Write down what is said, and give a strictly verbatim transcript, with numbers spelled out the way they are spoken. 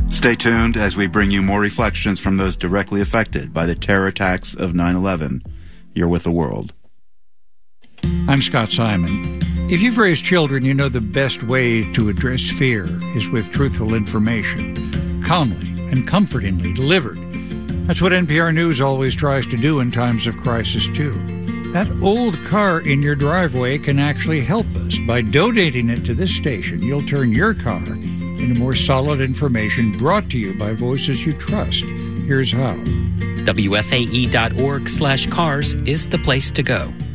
Stay tuned as we bring you more reflections from those directly affected by the terror attacks of nine eleven. You're with the world. I'm Scott Simon. If you've raised children, you know the best way to address fear is with truthful information, calmly and comfortingly delivered. That's what N P R News always tries to do in times of crisis, too. That old car in your driveway can actually help us. By donating it to this station, you'll turn your car into more solid information brought to you by voices you trust. Here's how. W F A E dot org slash cars is the place to go.